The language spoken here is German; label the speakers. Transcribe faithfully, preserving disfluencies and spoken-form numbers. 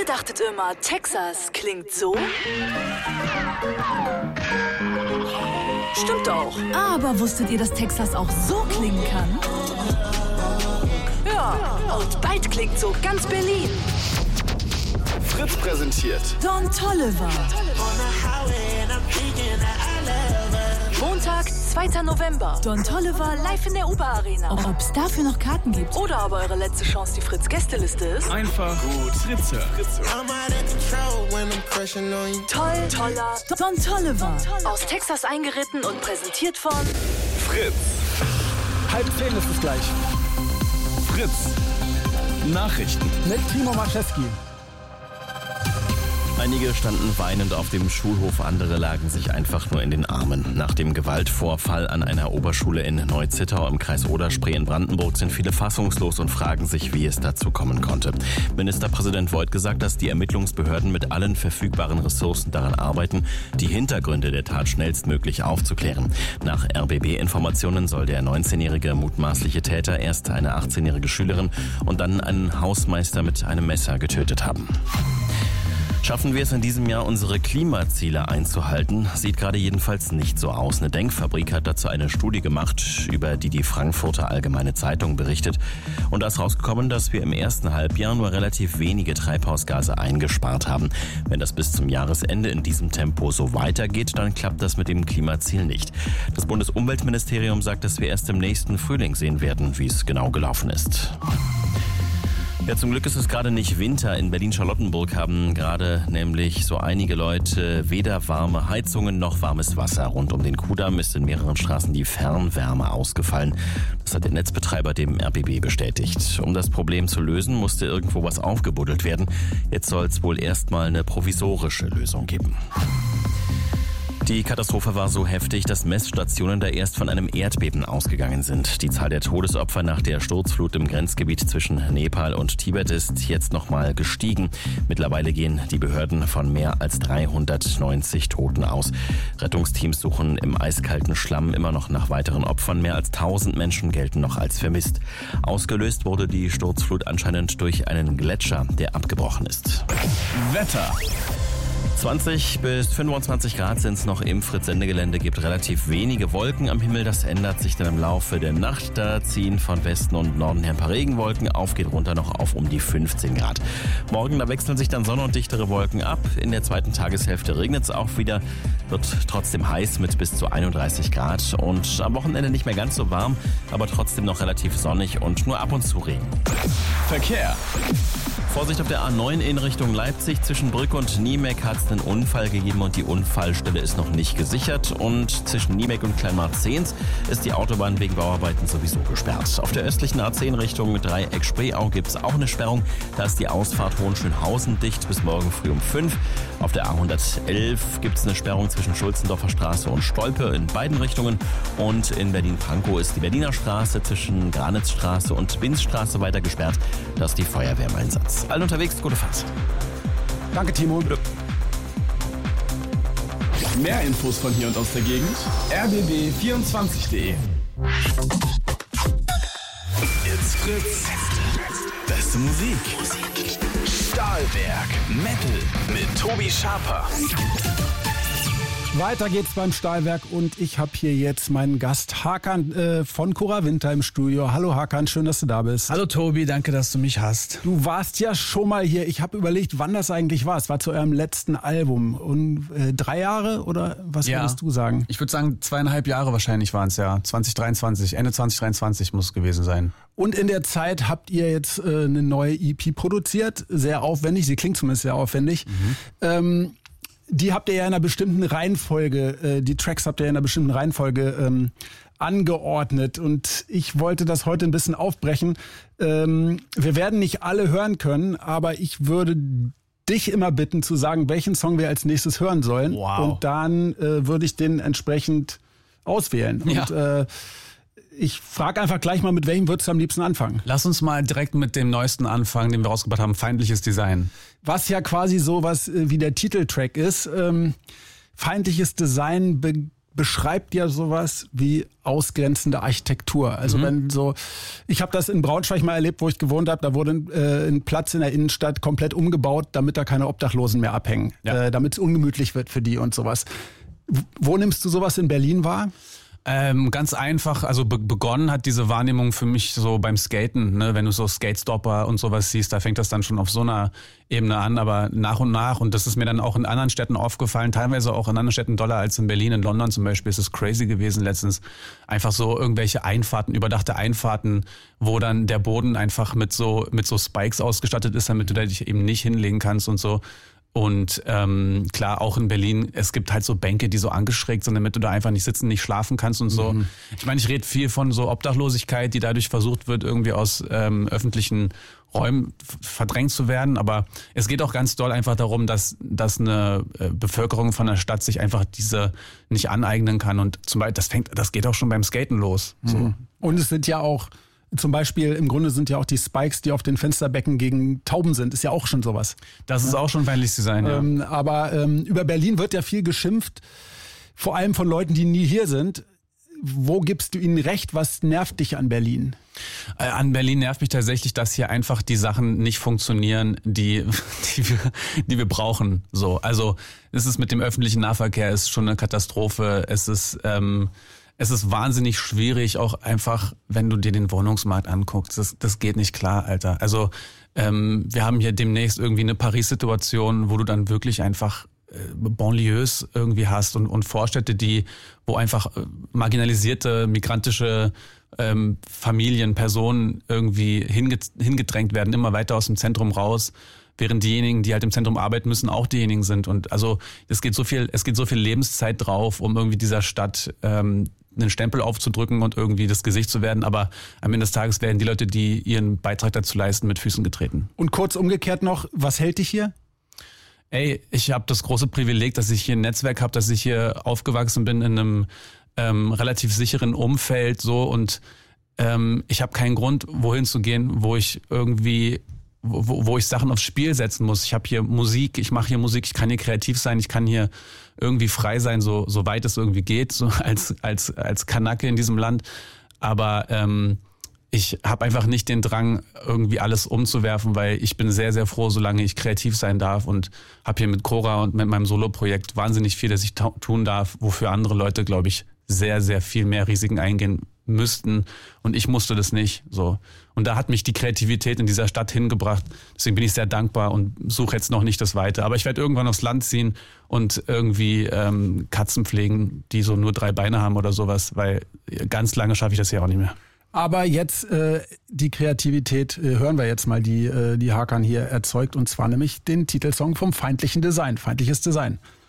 Speaker 1: Ihr dachtet immer, Texas klingt so? Stimmt auch.
Speaker 2: Aber wusstet ihr, dass Texas auch so klingen kann?
Speaker 1: Ja, und bald klingt so ganz Berlin.
Speaker 3: Fritz präsentiert
Speaker 2: Don Toliver.
Speaker 1: Montag, zweiter November.
Speaker 2: Don Toliver live in der U B A Arena. Ob es dafür noch Karten gibt?
Speaker 1: Oder aber eure letzte Chance die Fritz-Gästeliste ist?
Speaker 3: einfach gut Fritze.
Speaker 1: Toll, toller
Speaker 2: Don Toliver.
Speaker 1: aus Texas eingeritten und präsentiert von
Speaker 3: Fritz.
Speaker 4: Halb zehn ist es gleich.
Speaker 3: Fritz. Nachrichten.
Speaker 4: Mit Timo Marczewski.
Speaker 5: Einige standen weinend auf dem Schulhof, andere lagen sich einfach nur in den Armen. Nach dem Gewaltvorfall an einer Oberschule in Neu-Zittau im Kreis Oder-Spree in Brandenburg sind viele fassungslos und fragen sich, wie es dazu kommen konnte. Ministerpräsident Voigt gesagt, dass die Ermittlungsbehörden mit allen verfügbaren Ressourcen daran arbeiten, die Hintergründe der Tat schnellstmöglich aufzuklären. Nach R B B-Informationen soll der neunzehnjährige mutmaßliche Täter erst eine achtzehnjährige Schülerin und dann einen Hausmeister mit einem Messer getötet haben. Schaffen wir es in diesem Jahr, unsere Klimaziele einzuhalten? Sieht gerade jedenfalls nicht so aus. Eine Denkfabrik hat dazu eine Studie gemacht, über die die Frankfurter Allgemeine Zeitung berichtet. Und da ist rausgekommen, dass wir im ersten Halbjahr nur relativ wenige Treibhausgase eingespart haben. Wenn das bis zum Jahresende in diesem Tempo so weitergeht, dann klappt das mit dem Klimaziel nicht. Das Bundesumweltministerium sagt, dass wir erst im nächsten Frühling sehen werden, wie es genau gelaufen ist. Ja, zum Glück ist es gerade nicht Winter. In Berlin-Charlottenburg haben gerade nämlich so einige Leute weder warme Heizungen noch warmes Wasser. Rund um den Kudamm ist in mehreren Straßen die Fernwärme ausgefallen. Das hat der Netzbetreiber dem R B B bestätigt. Um das Problem zu lösen, musste irgendwo was aufgebuddelt werden. Jetzt soll es wohl erstmal eine provisorische Lösung geben. Die Katastrophe war so heftig, dass Messstationen da erst von einem Erdbeben ausgegangen sind. Die Zahl der Todesopfer nach der Sturzflut im Grenzgebiet zwischen Nepal und Tibet ist jetzt nochmal gestiegen. Mittlerweile gehen die Behörden von mehr als dreihundertneunzig Toten aus. Rettungsteams suchen im eiskalten Schlamm immer noch nach weiteren Opfern. Mehr als tausend Menschen gelten noch als vermisst. Ausgelöst wurde die Sturzflut anscheinend durch einen Gletscher, der abgebrochen ist.
Speaker 3: Wetter.
Speaker 5: zwanzig bis fünfundzwanzig Grad sind es noch im Fritz-Sendegelände, gibt relativ wenige Wolken am Himmel. Das ändert sich dann im Laufe der Nacht. Da ziehen von Westen und Norden her ein paar Regenwolken auf, geht runter noch auf um die fünfzehn Grad. Morgen, da wechseln sich dann Sonne und dichtere Wolken ab. In der zweiten Tageshälfte regnet es auch wieder, wird trotzdem heiß mit bis zu einunddreißig Grad. Und am Wochenende nicht mehr ganz so warm, aber trotzdem noch relativ sonnig und nur ab und zu Regen.
Speaker 3: Verkehr.
Speaker 5: Vorsicht auf der A neun in Richtung Leipzig. Zwischen Brück und Niemek hat es einen Unfall gegeben und die Unfallstelle ist noch nicht gesichert. Und zwischen Niemek und Kleinmarzehns ist die Autobahn wegen Bauarbeiten sowieso gesperrt. Auf der östlichen A zehn Richtung Dreieck-Spreeau gibt es auch eine Sperrung. Da ist die Ausfahrt Hohenschönhausen dicht bis morgen früh um fünf. Auf der A hundertelf gibt es eine Sperrung zwischen Schulzendorfer Straße und Stolpe in beiden Richtungen. Und in Berlin-Pankow ist die Berliner Straße zwischen Granitzstraße und Binzstraße weiter gesperrt. Da ist die Feuerwehr im Einsatz. Allen unterwegs, gute Fahrt.
Speaker 4: Danke, Timo.
Speaker 3: Mehr Infos von hier und aus der Gegend. r b b vierundzwanzig punkt de. It's Fritz. Beste Musik. Stahlwerk. Metal mit Tobi Schaper.
Speaker 4: Weiter geht's beim Stahlwerk und ich habe hier jetzt meinen Gast Hakan äh, von Cora Winter im Studio. Hallo Hakan, schön, dass du da bist.
Speaker 6: Hallo Tobi, danke, dass du mich hast.
Speaker 4: Du warst ja schon mal hier. Ich habe überlegt, wann das eigentlich war. Es war zu eurem letzten Album. Und äh, drei Jahre oder was
Speaker 6: Ja.
Speaker 4: würdest du sagen?
Speaker 6: Ich würde sagen, zweieinhalb Jahre wahrscheinlich waren es ja. zwanzig dreiundzwanzig, Ende zwanzig dreiundzwanzig muss es gewesen sein.
Speaker 4: Und in der Zeit habt ihr jetzt äh, eine neue E P produziert. Sehr aufwendig. Sie klingt zumindest sehr aufwendig. Mhm. Ähm, Die habt ihr ja in einer bestimmten Reihenfolge, äh, die Tracks habt ihr ja in einer bestimmten Reihenfolge ähm, angeordnet. Und ich wollte das heute ein bisschen aufbrechen. Ähm, wir werden nicht alle hören können, aber ich würde dich immer bitten zu sagen, welchen Song wir als nächstes hören sollen.
Speaker 6: Wow.
Speaker 4: Und dann äh, würde ich den entsprechend auswählen.
Speaker 6: Ja.
Speaker 4: Und äh, ich frage einfach gleich mal, mit welchem würdest du am liebsten anfangen?
Speaker 6: Lass uns mal direkt mit dem neuesten anfangen, den wir rausgebracht haben, Feindliches Design.
Speaker 4: Was ja quasi sowas äh, wie der Titeltrack ist. Ähm, feindliches Design be- beschreibt ja sowas wie ausgrenzende Architektur. Also mhm. wenn so, ich habe das in Braunschweig mal erlebt, wo ich gewohnt habe, da wurde äh, ein Platz in der Innenstadt komplett umgebaut, damit da keine Obdachlosen mehr abhängen, ja. äh, damit es ungemütlich wird für die und sowas. Wo nimmst du sowas in Berlin wahr?
Speaker 6: Ähm, ganz einfach, also be- begonnen hat diese Wahrnehmung für mich so beim Skaten, ne? Wenn du so Skate-Stopper und sowas siehst, da fängt das dann schon auf so einer Ebene an, aber nach und nach, und das ist mir dann auch in anderen Städten aufgefallen, teilweise auch in anderen Städten doller als in Berlin, in London zum Beispiel, ist es crazy gewesen letztens, einfach so irgendwelche Einfahrten, überdachte Einfahrten, wo dann der Boden einfach mit so mit so Spikes ausgestattet ist, damit du da dich eben nicht hinlegen kannst und so. Und ähm, klar, auch in Berlin, es gibt halt so Bänke, die so angeschrägt sind, damit du da einfach nicht sitzen, nicht schlafen kannst und so. Mhm. Ich meine, ich rede viel von so Obdachlosigkeit, die dadurch versucht wird, irgendwie aus ähm, öffentlichen Räumen verdrängt zu werden. Aber es geht auch ganz doll einfach darum, dass, dass eine äh, Bevölkerung von der Stadt sich einfach diese nicht aneignen kann. Und zum Beispiel, das fängt, das geht auch schon beim Skaten los.
Speaker 4: Mhm.
Speaker 6: So.
Speaker 4: Und es sind ja auch zum Beispiel, im Grunde sind ja auch die Spikes, die auf den Fensterbecken gegen Tauben sind, ist ja auch schon sowas.
Speaker 6: Das ist auch schon feindliches Design, ja.
Speaker 4: Ähm, aber ähm, über Berlin wird ja viel geschimpft, vor allem von Leuten, die nie hier sind. Wo gibst du ihnen recht? Was nervt dich an Berlin?
Speaker 6: Äh, an Berlin nervt mich tatsächlich, dass hier einfach die Sachen nicht funktionieren, die, die, wir, die wir brauchen. So, also es ist mit dem öffentlichen Nahverkehr ist schon eine Katastrophe. Es ist ähm, Es ist wahnsinnig schwierig, auch einfach, wenn du dir den Wohnungsmarkt anguckst. Das, das geht nicht klar, Alter. Also ähm, wir haben hier demnächst irgendwie eine Paris-Situation, wo du dann wirklich einfach äh, Banlieues irgendwie hast und, und Vorstädte, die, wo einfach äh, marginalisierte, migrantische ähm, Familien, Personen irgendwie hinge- hingedrängt werden, immer weiter aus dem Zentrum raus. Während diejenigen, die halt im Zentrum arbeiten müssen, auch diejenigen sind. Und also es geht so viel, es geht so viel Lebenszeit drauf, um irgendwie dieser Stadt ähm, einen Stempel aufzudrücken und irgendwie das Gesicht zu werden. Aber am Ende des Tages werden die Leute, die ihren Beitrag dazu leisten, mit Füßen getreten.
Speaker 4: Und kurz umgekehrt noch, was hält dich hier?
Speaker 6: Ey, ich habe das große Privileg, dass ich hier ein Netzwerk habe, dass ich hier aufgewachsen bin in einem ähm, relativ sicheren Umfeld so und ähm, ich habe keinen Grund, wohin zu gehen, wo ich irgendwie Wo, wo ich Sachen aufs Spiel setzen muss. Ich habe hier Musik, ich mache hier Musik, ich kann hier kreativ sein, ich kann hier irgendwie frei sein, so, so weit es irgendwie geht, so als als als Kanake in diesem Land. Aber ähm, ich habe einfach nicht den Drang, irgendwie alles umzuwerfen, weil ich bin sehr, sehr froh, solange ich kreativ sein darf und habe hier mit Cora und mit meinem Solo-Projekt wahnsinnig viel, das ich ta- tun darf, wofür andere Leute, glaube ich, sehr, sehr viel mehr Risiken eingehen müssten und ich musste das nicht. So. Und da hat mich die Kreativität in dieser Stadt hingebracht. Deswegen bin ich sehr dankbar und suche jetzt noch nicht das Weite. Aber ich werde irgendwann aufs Land ziehen und irgendwie ähm, Katzen pflegen, die so nur drei Beine haben oder sowas, weil ganz lange schaffe ich das ja auch nicht mehr.
Speaker 4: Aber jetzt äh, die Kreativität, äh, hören wir jetzt mal, die, äh, die Hakan hier erzeugt, und zwar nämlich den Titelsong vom Feindlichen Design, Feindliches Design.